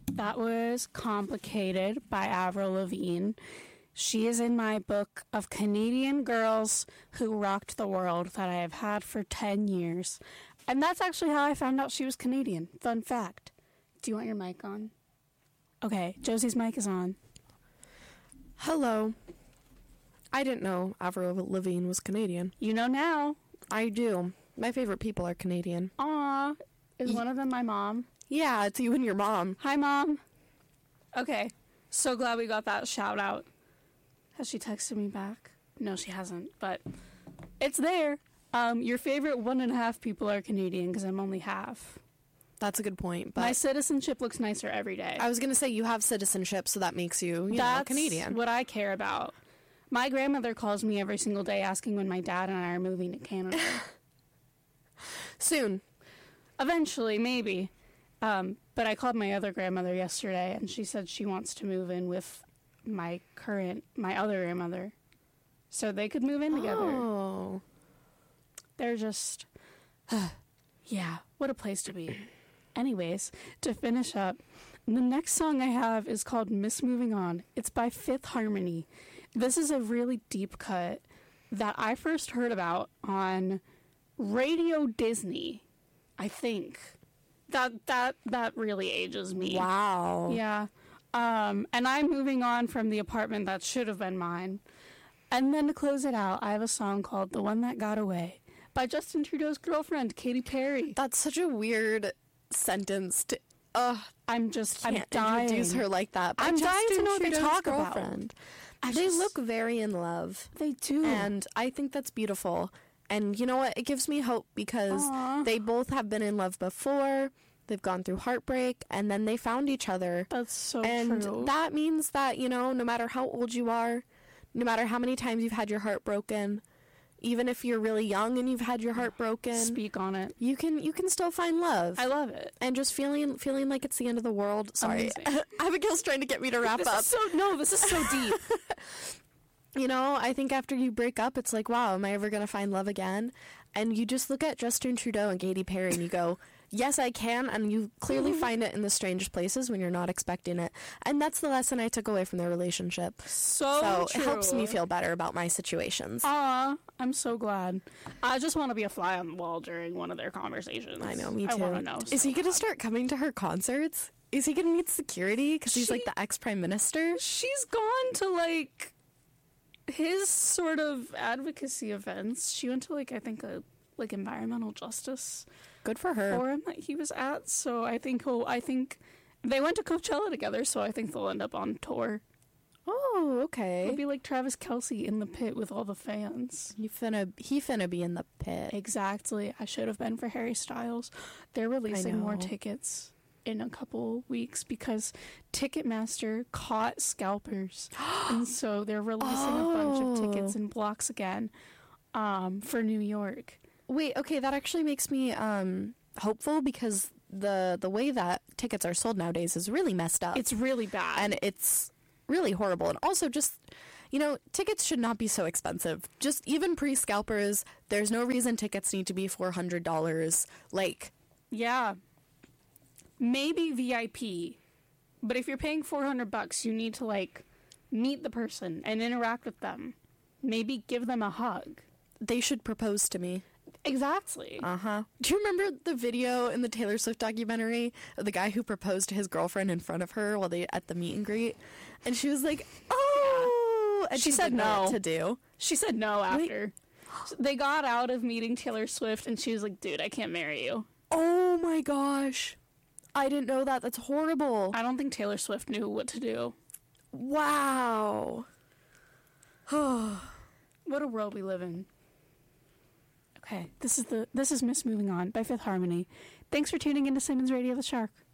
That was Complicated by Avril Lavigne. She is in my book of Canadian girls who rocked the world that I have had for 10 years. And that's actually how I found out she was Canadian. Fun fact. Do you want your mic on? Okay, Josie's mic is on. Hello. I didn't know Avril Lavigne was Canadian. You know now. I do. My favorite people are Canadian. Aw. Is one of them my mom? Yeah, it's you and your mom. Hi, Mom. Okay. So glad we got that shout out. Has she texted me back? No, she hasn't, but it's there. Your favorite 1.5 people are Canadian because I'm only half. That's a good point. But my citizenship looks nicer every day. I was going to say you have citizenship, so that makes you, That's Canadian. That's what I care about. My grandmother calls me every single day asking when my dad and I are moving to Canada. Soon. Eventually, maybe. But I called my other grandmother yesterday, and she said she wants to move in with my other grandmother. So they could move in together. Oh. They're just... yeah, what a place to be. Anyways, to finish up, the next song I have is called Miss Moving On. It's by Fifth Harmony. This is a really deep cut that I first heard about on Radio Disney, I think. That really ages me. Wow. Yeah. And I'm moving on from the apartment that should have been mine. And then to close it out, I have a song called The One That Got Away by Justin Trudeau's girlfriend, Katy Perry. That's such a weird sentence to... I'm dying. Introduce her like that. I'm dying to know what they talk about. They look very in love. They do. And I think that's beautiful. And you know what? It gives me hope because they both have been in love before. They've gone through heartbreak, and then they found each other. That's so true. And that means that, no matter how old you are, no matter how many times you've had your heart broken, even if you're really young and you've had your heart broken, speak on it. You can still find love. I love it. And just feeling like it's the end of the world. Sorry. Abigail's trying to get me to wrap up. This is so deep. I think after you break up, it's like, wow, am I ever going to find love again? And you just look at Justin Trudeau and Katy Perry and you go, yes, I can. And you clearly find it in the strangest places when you're not expecting it. And that's the lesson I took away from their relationship. So it helps me feel better about my situations. I'm so glad. I just want to be a fly on the wall during one of their conversations. I know, me too. I want to know. Is he going to start coming to her concerts? Is he going to need security because he's like the ex-prime minister? She's gone to his sort of advocacy events. She went to I think a environmental justice good for her forum that he was at. So I think they went to Coachella together, so I think they'll end up on tour. Oh, okay. It'll be like Travis Kelce in the pit with all the fans. He finna be in the pit. Exactly. I should have been for Harry Styles. They're releasing more tickets in a couple weeks because Ticketmaster caught scalpers. And so they're releasing a bunch of tickets in blocks again for New York. Wait, okay, that actually makes me hopeful because the way that tickets are sold nowadays is really messed up. It's really bad. And it's really horrible. And also just, tickets should not be so expensive. Just even pre-scalpers, there's no reason tickets need to be $400. Yeah. Maybe VIP. But if you're paying $400, you need to meet the person and interact with them. Maybe give them a hug. They should propose to me. Exactly. Uh-huh. Do you remember the video in the Taylor Swift documentary of the guy who proposed to his girlfriend in front of her while they at the meet and greet? And she was like, oh! And she said no. What to do. She said no after. They got out of meeting Taylor Swift, and she was like, dude, I can't marry you. Oh my gosh. I didn't know that. That's horrible. I don't think Taylor Swift knew what to do. Wow. What a world we live in. Okay, this is Miss Moving On by Fifth Harmony. Thanks for tuning in to Simmons Radio the Shark.